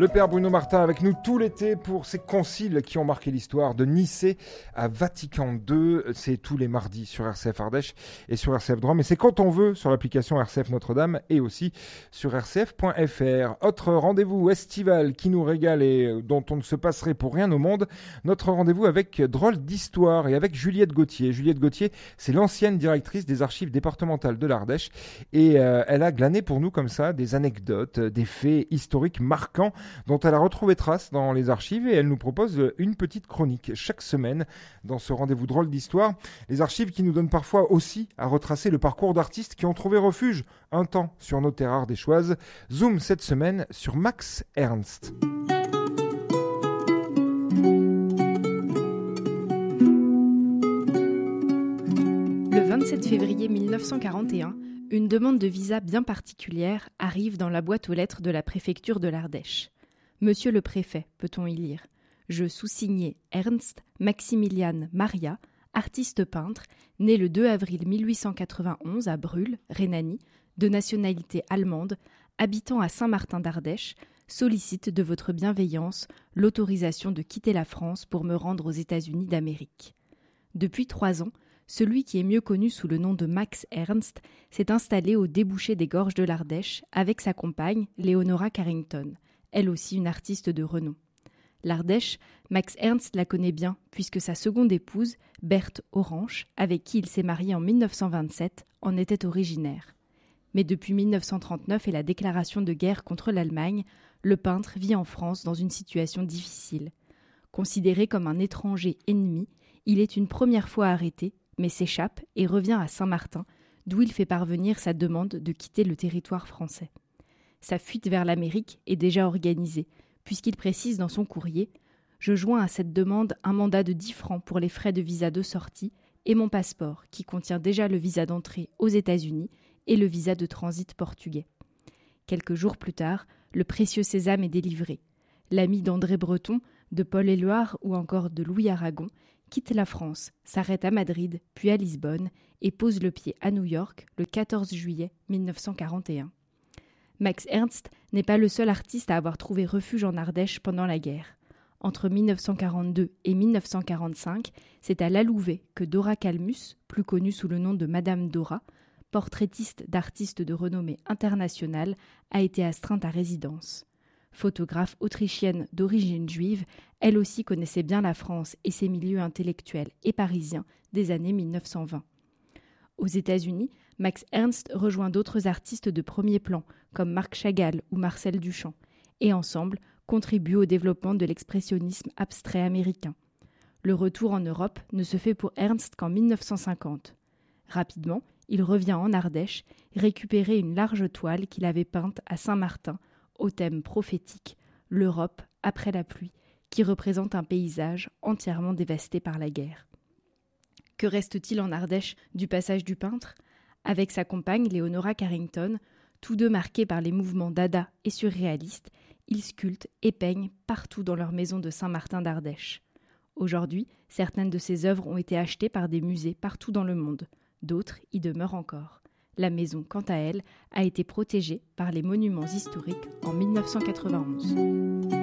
Le père Bruno Martin avec nous tout l'été pour ces conciles qui ont marqué l'histoire de Nicée à Vatican II. C'est tous les mardis sur RCF Ardèche et sur RCF Drôme. Et c'est quand on veut sur l'application RCF Notre-Dame et aussi sur rcf.fr. Autre rendez-vous estival qui nous régale et dont on ne se passerait pour rien au monde. Notre rendez-vous avec Drôle d'Histoire et avec Juliette Gauthier. Juliette Gauthier, c'est l'ancienne directrice des archives départementales de l'Ardèche. Et elle a glané pour nous comme ça des anecdotes, des faits historiques marquants dont elle a retrouvé trace dans les archives et elle nous propose une petite chronique chaque semaine dans ce rendez-vous Drôle d'Histoire. Les archives qui nous donnent parfois aussi à retracer le parcours d'artistes qui ont trouvé refuge un temps sur nos terres ardéchoises. Zoom cette semaine sur Max Ernst. Le 27 février 1941, une demande de visa bien particulière arrive dans la boîte aux lettres de la préfecture de l'Ardèche. Monsieur le préfet, peut-on y lire. Je sous-signais Ernst Maximilian Maria, artiste peintre, né le 2 avril 1891 à Brûle, Rhénanie, de nationalité allemande, habitant à Saint-Martin d'Ardèche, sollicite de votre bienveillance l'autorisation de quitter la France pour me rendre aux États-Unis d'Amérique. Depuis 3 ans, celui qui est mieux connu sous le nom de Max Ernst s'est installé au débouché des gorges de l'Ardèche avec sa compagne, Leonora Carrington, elle aussi une artiste de renom. L'Ardèche, Max Ernst la connaît bien puisque sa seconde épouse, Berthe Orange, avec qui il s'est marié en 1927, en était originaire. Mais depuis 1939 et la déclaration de guerre contre l'Allemagne, le peintre vit en France dans une situation difficile. Considéré comme un étranger ennemi, il est une première fois arrêté, mais s'échappe et revient à Saint-Martin, d'où il fait parvenir sa demande de quitter le territoire français. Sa fuite vers l'Amérique est déjà organisée, puisqu'il précise dans son courrier « Je joins à cette demande un mandat de 10 francs pour les frais de visa de sortie et mon passeport, qui contient déjà le visa d'entrée aux États-Unis et le visa de transit portugais. » Quelques jours plus tard, le précieux sésame est délivré. L'ami d'André Breton, de Paul Éluard ou encore de Louis Aragon quitte la France, s'arrête à Madrid, puis à Lisbonne et pose le pied à New York le 14 juillet 1941. Max Ernst n'est pas le seul artiste à avoir trouvé refuge en Ardèche pendant la guerre. Entre 1942 et 1945, c'est à La Louvet que Dora Calmus, plus connue sous le nom de Madame Dora, portraitiste d'artistes de renommée internationale, a été astreinte à résidence. Photographe autrichienne d'origine juive, elle aussi connaissait bien la France et ses milieux intellectuels et parisiens des années 1920. Aux États-Unis, Max Ernst rejoint d'autres artistes de premier plan, comme Marc Chagall ou Marcel Duchamp, et ensemble contribuent au développement de l'expressionnisme abstrait américain. Le retour en Europe ne se fait pour Ernst qu'en 1950. Rapidement, il revient en Ardèche, récupérer une large toile qu'il avait peinte à Saint-Martin, au thème prophétique, l'Europe après la pluie, qui représente un paysage entièrement dévasté par la guerre. Que reste-t-il en Ardèche du passage du peintre ? Avec sa compagne Leonora Carrington, tous deux marqués par les mouvements dada et surréalistes, ils sculptent et peignent partout dans leur maison de Saint-Martin d'Ardèche. Aujourd'hui, certaines de ces œuvres ont été achetées par des musées partout dans le monde, d'autres y demeurent encore. La maison, quant à elle, a été protégée par les monuments historiques en 1991.